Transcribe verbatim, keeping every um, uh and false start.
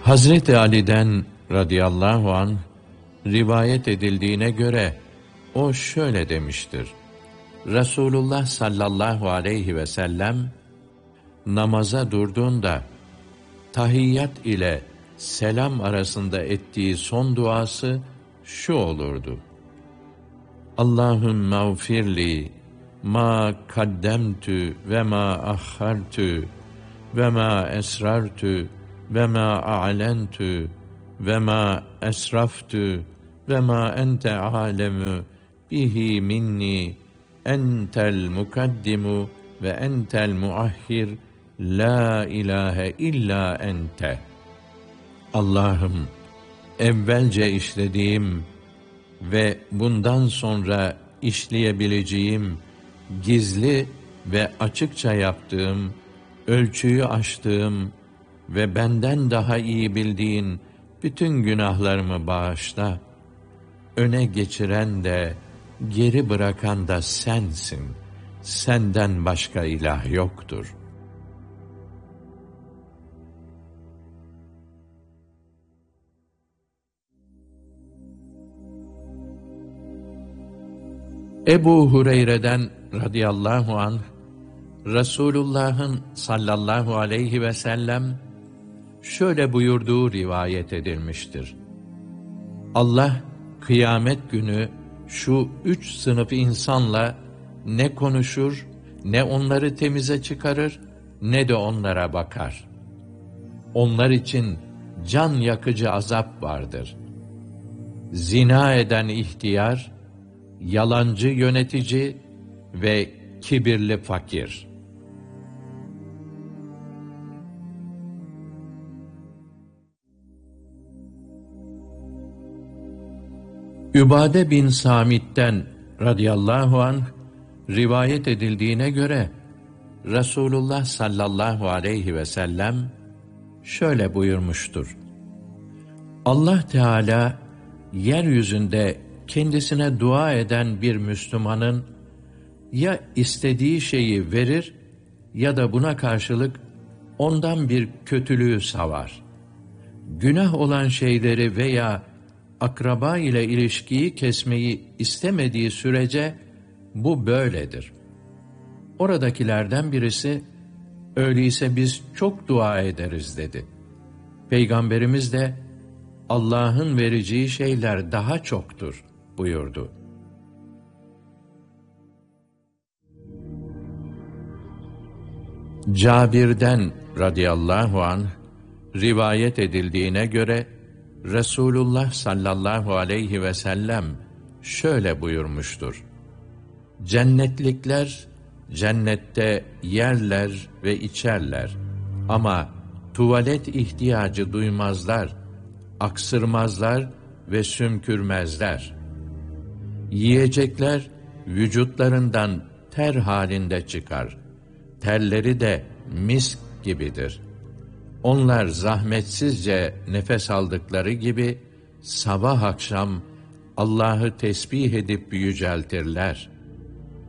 Hazreti Ali'den radıyallahu anh rivayet edildiğine göre o şöyle demiştir: Resulullah sallallahu aleyhi ve sellem namaza durduğunda tahiyyat ile selam arasında ettiği son duası şu olurdu: Allahümme mağfirli ma kaddemtü ve ma ahhartü ve ma esrartü ve ma a'lentü ve ma esraftü ve ma ente alemu bihi minni entel mukaddimu ve entel muahhir la ilahe illa ente. Allah'ım, evvelce işlediğim ve bundan sonra işleyebileceğim, gizli ve açıkça yaptığım, ölçüyü aştığım ve benden daha iyi bildiğin bütün günahlarımı bağışla. Öne geçiren de, geri bırakan da sensin. Senden başka ilah yoktur. Ebu Hureyre'den radıyallahu anh, Resulullah'ın sallallahu aleyhi ve sellem şöyle buyurduğu rivayet edilmiştir: Allah kıyamet günü şu üç sınıf insanla ne konuşur, ne onları temize çıkarır, ne de onlara bakar. Onlar için can yakıcı azap vardır. Zina eden ihtiyar, yalancı yönetici ve kibirli fakir. Übade bin Samit'ten radıyallahu anh rivayet edildiğine göre Resulullah sallallahu aleyhi ve sellem şöyle buyurmuştur: Allah Teala yeryüzünde kendisine dua eden bir Müslümanın ya istediği şeyi verir ya da buna karşılık ondan bir kötülüğü savar. Günah olan şeyleri veya akraba ile ilişkiyi kesmeyi istemediği sürece bu böyledir. Oradakilerden birisi, öyleyse biz çok dua ederiz dedi. Peygamberimiz de, Allah'ın vereceği şeyler daha çoktur buyurdu. Cabir'den radıyallahu anh rivayet edildiğine göre Resulullah sallallahu aleyhi ve sellem şöyle buyurmuştur: Cennetlikler cennette yerler ve içerler ama tuvalet ihtiyacı duymazlar, aksırmazlar ve sümkürmezler. Yiyecekler vücutlarından ter halinde çıkar. Terleri de misk gibidir. Onlar zahmetsizce nefes aldıkları gibi sabah akşam Allah'ı tesbih edip yüceltirler.